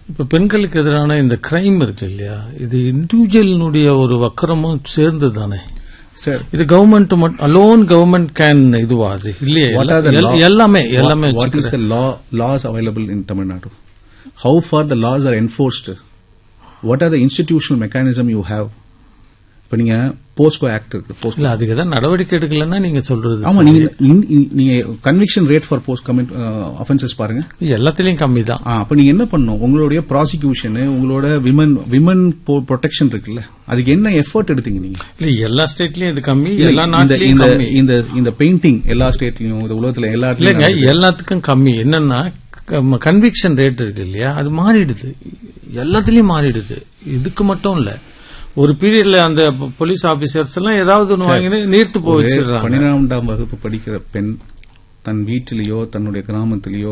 இப்ப பெண்களுக்கு எதிரான இந்த கிரைம் இருக்கு இல்லையா, இது இண்டிவிஜுவலினுடைய ஒரு வக்கரமும் சேர்ந்து தானே சார்? இது கவர்மெண்ட் அலோன் கவர்மெண்ட் கேன் இதுவா அது இல்லையே? எல்லாமே what is the laws available in Tamil Nadu? How far the laws are enforced? What are the institutional mechanism you have? இப்ப நீங்க போஸ்கோ ஆக்ட் இருக்கு, இல்ல அதுக்கு தான் நடவடிக்கை எடுக்கலன்னா நீங்க சொல்றது. ஆமா, நீங்க conviction rate for post commit offences பாருங்க, எல்லாத்திலயும் கம்மி தான். அப்ப நீங்க என்ன பண்ணணும், உங்களுடைய ப்ராசிக்யூஷன், உங்களோட விமன் ப்ரொடெக்ஷன் இருக்குல்ல, அதுக்கு என்ன எஃபர்ட் எடுத்தீங்க நீங்க? இல்ல எல்லா ஸ்டேட்லயும் இது கம்மி, எல்லா நாட்டிலயும் கம்மி. இந்த பெயிண்டிங் எல்லா ஸ்டேட்லயும், இந்த உலகத்துல எல்லா இடத்துலயும் எல்லாத்துக்கும் கம்மி. என்னன்னா கன்விக்ஷன் ரேட் இருக்கு இல்லையா, அது மாறிடுது, எல்லாத்திலயும் மாறிடுது. இதுக்கு மட்டும் இல்ல, ஒரு பீரியட்ல அந்த போலீஸ் ஆபீசர்ஸ் எல்லாம் ஏதாவது ஒன்று வாங்கி நீர்த்து போய் வச்சிடறாங்க. 12ஆம் வகுப்பு படிக்கிற பெண் தன் வீட்டிலேயோ தன்னுடைய கிராமத்திலேயோ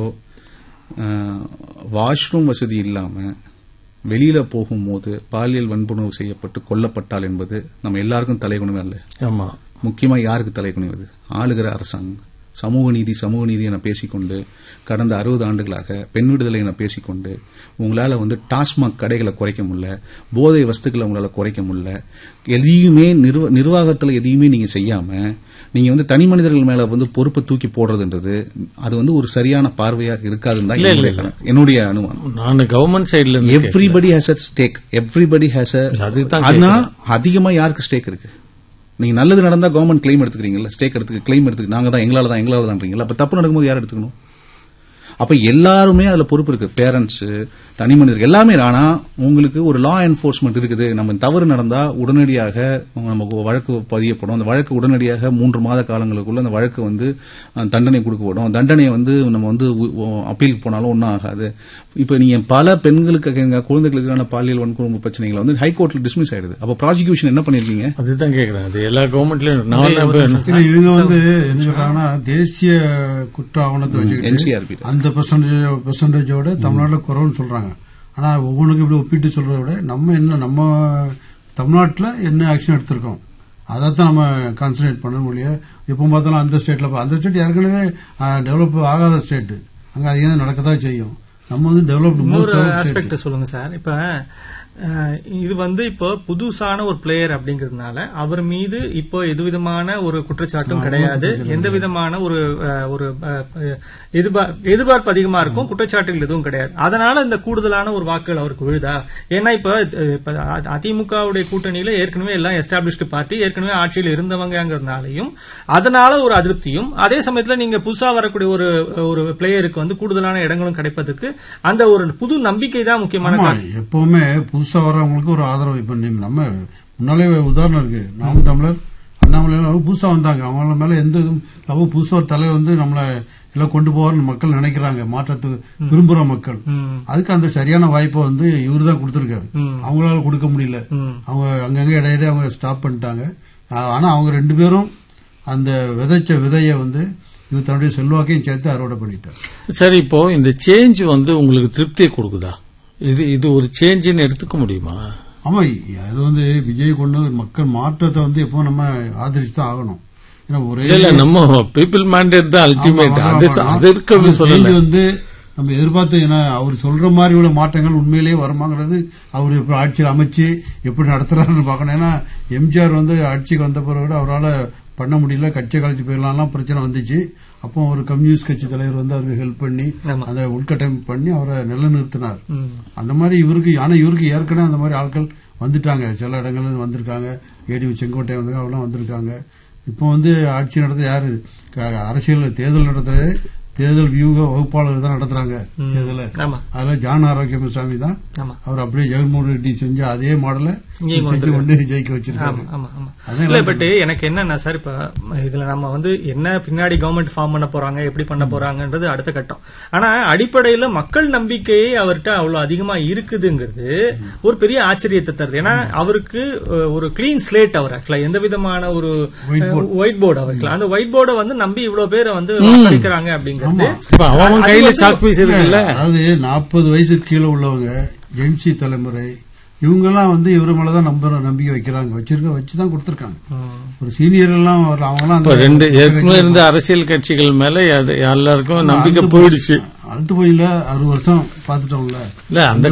வாஷ்ரூம் வசதி இல்லாம வெளியில போகும்போது பாலியல் வன்புணர்வு செய்யப்பட்டு கொல்லப்பட்டால் என்பது நம்ம எல்லாருக்கும் தலைகுனிவு அல்ல. ஆமா, முக்கியமா யாருக்கு தலைகுனிவது? ஆளுகிற அரசாங்கம். சமூக நீதி என பேசிக்கொண்டு கடந்த 60 ஆண்டுகளாக பெண் விடுதலை என பேசிக்கொண்டு உங்களால டாஸ்மாக் கடைகளை குறைக்க முடியல, போதை வஸ்துக்களை உங்களால குறைக்க முடியல, எதையுமே நிர்வாகத்தில் எதையுமே நீங்க செய்யாம நீங்க தனி மனிதர்கள் மேல பொறுப்பை தூக்கி போடுறதுன்றது அது ஒரு சரியான பார்வையா இருக்காதுன்னு தான் என்னுடைய அனுமானம். நான் கவர்மெண்ட் சைடுல everybody has a stack, everybody has அதிகமா யாருக்கு ஸ்டேக் இருக்கு? நீங்க நல்லது நடந்தா கவர்மெண்ட் கிளைம் எடுத்துக்கிறீங்கல்ல, ஸ்டேக் கிளைம் எடுத்துக்க, நாங்க தான் எங்களால தான். அப்ப தப்பு நடக்கும்போது யார் எடுத்துக்கணும்? அப்ப எல்லாருமே அதுல பொறுப்பு இருக்கு, பேரண்ட்ஸ், தனி மனிதர்கள் எல்லாமே. ஆனா உங்களுக்கு ஒரு லா என்போர்ஸ்மெண்ட் இருக்குது, நம்ம தவறு நடந்தா உடனடியாக நமக்கு வழக்கு பதியப்படும், அந்த வழக்கு உடனடியாக 3 மாத காலங்களுக்குள்ள அந்த வழக்கு தண்டனை கொடுக்கப்படும். தண்டனை நம்ம அப்பீலுக்கு போனாலும் ஒன்னும் ஆகாது. இப்ப நீங்க பல பெண்களுக்கு குழந்தைகளுக்கான பாலியல் வன்கொடுமை பிரச்சனைகளை ஹைகோர்ட்ல டிஸ்மிஸ் ஆயிடுது. அப்ப ப்ராசிக்யூஷன் என்ன பண்ணிருக்கீங்க? அதுதான் கேக்குறேன். அது எல்லா கவர்மெண்ட்லயும் இவங்க என்ன சொல்றாங்கன்னா, தேசிய குற்ற ஆவணத்தை வச்சு NCRP அந்த பெர்சன்டேஜோட தமிழ்நாட்டுல குறைவுன்னு சொல்றாங்க. ஆனா ஒவ்வொன்றுக்கும் இப்படி ஒப்பிட்டு சொல்றதை விட நம்ம தமிழ்நாட்டில் என்ன ஆக்ஷன் எடுத்திருக்கோம் அதைத்தான் நம்ம கான்சன்ட்ரேட் பண்ண முடியும். எப்போ பார்த்தாலும் அந்த ஸ்டேட் ஏற்கனவே டெவலப் ஆகாத ஸ்டேட், அங்க அதிகம் நடக்கதான் செய்யும். நம்ம டெவலப்டு சொல்லுங்க சார். இப்ப இது இப்போ புதுசான ஒரு பிளேயர் அப்படிங்கறதுனால அவர் மீது இப்போ எதுவிதமான ஒரு குற்றச்சாட்டும் கிடையாது, எந்த விதமான ஒரு எதிர்பார்ப்பு அதிகமா இருக்கும், குற்றச்சாட்டுகள் எதுவும் கிடையாது. அதனால இந்த கூடுதலான ஒரு வாக்குகள் அவருக்கு விழுதா? ஏன்னா இப்ப அதிமுகவுடைய கூட்டணியில ஏற்கனவே எல்லாம் எஸ்டாப்ளிஷ்டு பார்ட்டி, ஏற்கனவே ஆட்சியில் இருந்தவங்கிறதுனாலையும் அதனால ஒரு அதிருப்தியும், அதே சமயத்துல நீங்க புதுசா வரக்கூடிய ஒரு பிளேயருக்கு கூடுதலான இடங்களும் கிடைப்பதற்கு அந்த ஒரு புது நம்பிக்கை தான் முக்கியமான காரணம். எப்பவுமே புதுசா வர்றவங்களுக்கு ஒரு ஆதரவு. இப்ப நம்ம முன்னாலே உதாரணம் இருக்கு, நாம் தமிழர் அண்ணாமலை புதுசா வந்தாங்க, அவங்க மேல எந்த இதுவும் புதுசா ஒரு தலைவர் நம்மள எல்லாம் கொண்டு போவார்னு மக்கள் நினைக்கிறாங்க, மாற்றத்துக்கு விரும்புற மக்கள். அதுக்கு அந்த சரியான வாய்ப்பை இவரு தான் கொடுத்திருக்காரு, அவங்களால கொடுக்க முடியல. அவங்க அங்கங்க இடையிடையே அவங்க ஸ்டாப் பண்ணிட்டாங்க. ஆனா அவங்க 2 பேரும் அந்த விதைச்ச விதைய இவர் தன்னுடைய செல்வாக்கையும் சேர்த்து அறுவடை பண்ணிட்டார். சரி, இப்போ இந்த சேஞ்ச் உங்களுக்கு திருப்தியை கொடுக்குதா? இது ஒரு சேஞ்சுன்னு எடுத்துக்க முடியுமா? ஆமா, அது விஜய் கொண்டு மக்கள் மாற்றத்தை எப்போ நம்ம ஆதரிச்சு தான் ஆகணும். நம்ம பீப்பிள் மேண்டேட் தான் அல்டிமேட். நம்ம எதிர்பார்த்து அவர் சொல்ற மாதிரி உள்ள மாற்றங்கள் உண்மையிலேயே வருமாங்கிறது அவர் எப்படி ஆட்சியில் அமைச்சு எப்படி நடத்துறாருன்னு பார்க்கணும். ஏன்னா எம்ஜிஆர் ஆட்சிக்கு வந்த பிறகு அவரால் பண்ண முடியல, கட்சி கழிச்சு போயிடலாம் பிரச்சனை வந்துச்சு. அப்போ ஒரு கம்யூனிஸ்ட் கட்சி தலைவர் அவருக்கு ஹெல்ப் பண்ணி அதை உள்கட்டமைப்பு பண்ணி அவரை நிலைநிறுத்தினார். அந்த மாதிரி இவருக்கு ஏற்கனவே அந்த மாதிரி ஆட்கள் வந்துட்டாங்க, சில இடங்கள்ல வந்திருக்காங்க. ஏடிவி செங்கோட்டை அவெல்லாம் வந்திருக்காங்க. இப்போ ஆட்சி நடத்த யாரு அரசியல் தேர்தல் நடத்துறது தேர்தல் வியூக வகுப்பாளர் தான் நடத்துறாங்க தேர்தலை. அதுல ஜான் ஆரோக்கியசாமி தான் அவர் அப்படியே ஜெகன்மோகன் ரெட்டி செஞ்ச அதே மாடலை ஜெயிக்க வச்சிருக்காங்க. பட் எனக்கு என்னன்னா சார், இப்ப இதுல நம்ம என்ன பின்னாடி கவர்மெண்ட் ஃபார்ம் பண்ண போறாங்க, எப்படி பண்ண போறாங்கன்றது அடுத்த கட்டம். ஆனா அடிப்படையில மக்கள் நம்பிக்கையே அவர்கிட்ட அவ்வளவு அதிகமா இருக்குதுங்கிறது ஒரு பெரிய ஆச்சரியத்தை தருது. ஏன்னா அவருக்கு ஒரு கிளீன் ஸ்லேட், அவர் எந்த விதமான ஒரு ஒயிட் போர்டு அவருக்கு, அந்த ஒயிட் போர்டை நம்பி இவ்வளவு பேரை வாக்களிக்கிறாங்க அப்படிங்கிறது கையில சாக் பீஸ் இருக்குல்ல. அதாவது 40 வயசுக்கு கீழே உள்ளவங்க ஜென்சி தலைமுறை இவங்கெல்லாம் இவரு மேலதான் நம்பிக்கை வைக்கிறாங்க, வச்சுதான் கொடுத்திருக்காங்க. ஒரு சீனியர் எல்லாம் அவங்களாம் இருந்த அரசியல் கட்சிகள் மேல எல்லாருக்கும் நம்பிக்கை போயிடுச்சு. அடுத்து போயில 60 வருஷம் பாத்துட்டோம்ல. இல்ல அந்த